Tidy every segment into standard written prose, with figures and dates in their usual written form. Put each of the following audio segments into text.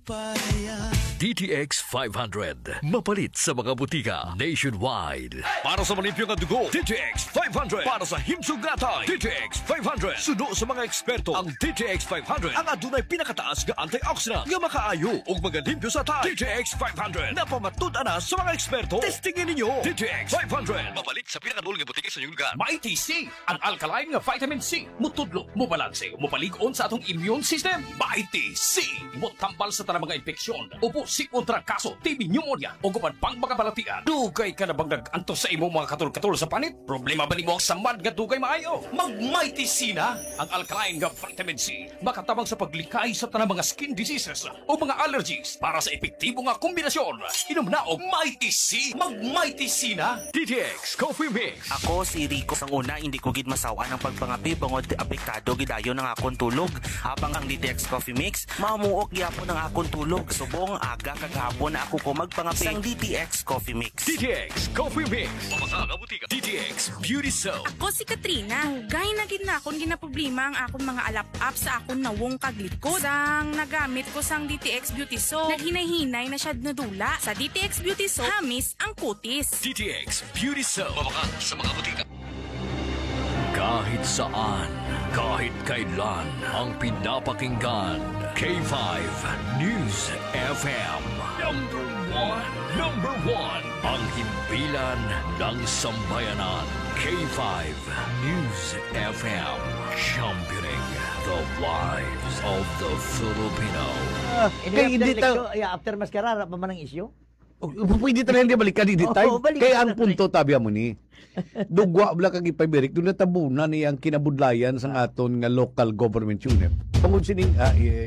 DTX 500. Mapalit sa mga butika nationwide. Para sa malimpyong ang dugo, DTX 500. Para sa himsugatay, DTX 500. Suno sa mga eksperto, ang DTX 500 ang adunay pinakataas nga antioxidant nga makaayo ug magalimpyo sa tay. DTX 500 na pamatud-ana sa mga eksperto. Testingin ninyo. DTX 500. Mapalit sa pinakadulong nga butika sa inyong lugar. Mighty C, ang alkaline nga vitamin C. Mutudlo, mubalanse, mupaligon sa atong immune system. Mighty C, mutambal sa tanang mga infeksyon. Upo si kontra kaso, TB pneumonia, o gupan pang mga balatian. Dugay ka na bang nag-antos sa imong mga katul-katul sa panit? Problema ba ni mo ang samad nga dugay maayo? Mag-Mighty C na, ang alkaline nga vitamin C. Makatabang sa paglikay sa tanang mga skin diseases o mga allergies para sa epektibo nga kombinasyon. Inom na og Mighty C. Mag-Mighty C na. DTX Coffee Mix. Ako si Rico sang una, hindi ko gid masawa ng pagpangapi bangod apektado gidayon ng akong tulog. Habang ang DTX Coffee Mix, mamuok gyapon ang akong tulog. Subong aga kagahapon na ako ko magpangapi sang DTX Coffee Mix. DTX Coffee Mix. Pamasa nga butika. DTX Beauty Soap. Ako si Katrina. Hugay na gid na akong ginaproblema ang akong mga alap-up sa akong nawong kaglikod. Sang nagamit ko sang DTX Beauty Soap, naghinay-hinay na siya nadula. Sa DTX Beauty Soap, hamis ang kutis. DTX Beauty Soap. Pamaka sa mga butika. Kahit saan, kahit kailan, ang pinapakinggan. K5 News FM. Number one. Ang himpilan ng sambayanan. K5 News FM. Championing the lives of the Filipino. Kaya hindi after mascara, pa man ang isyo? Pwede talaga balikan di time. balikan Kaya ang na. punto tabi mo ni. Dugwa bla kag ipaberik doon natabunan ni ang kinabudlayan sang aton nga local government unit. Tungod sining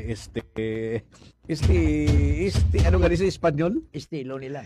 ano nga sa Espanyol? Estilo nila.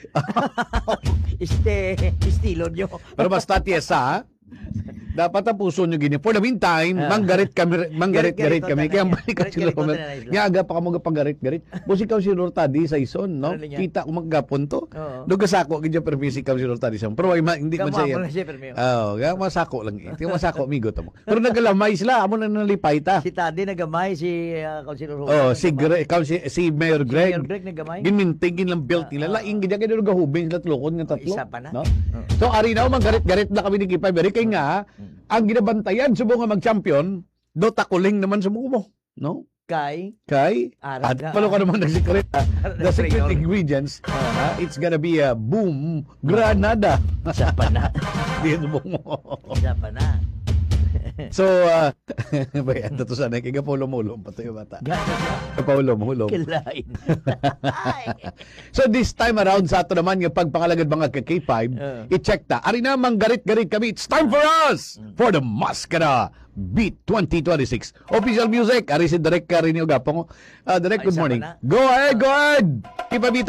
Estilo nyo. Pero basta tiyesa, dapat tapuson nyo gini. For the meantime, manggarit kami. Kaya balikan sila. Nga aga pa ka mga panggarit-garit. Bus ikaw si Lord Tadi sa ison, no? Ano niya? Kita ko magkapon to. Oo. Doon kasako, kanya permisi ikaw si Lord Tadi sa. Pero hindi man siya. Kamamo na siya, permiyo. Oo, kaya masako lang. Hindi masako, amigo to mo. Pero nagalamay sila. Amo na nalipay ta. Si Tadi nagamay, si Councilor Hogan. Oh, si Mayor Greg. Mayor Greg nagamay. Ginmintigin lang belt nila. Laing ganyan kayo gahubin sila tulokon nga tatlo. Isa pa na. No? So, ari na manggarit-garit na kami ni Kipay. Kaya nga, ang ginabantayan subo nga mag-champion, do takuling naman sumo mo. No? Kay At palo ka naman nagsikret. The secret ingredients, it's gonna be a boom granada. Isa pa na. Di subo mo. Isa pa na. So, bayan to sana kaya paulo-mulom pa tayo bata. Gano'n Paulo-mulom. kilain. So this time around sa ato naman yung pagpangalagad mga K5, i-check ta. Ari na manggarit-garit kami. It's time for us for the Mascara Beat 2026. Official music. Ari si Direk Karinio Gapong. Direk, good Isa pa morning. na. Go ahead. Ipabita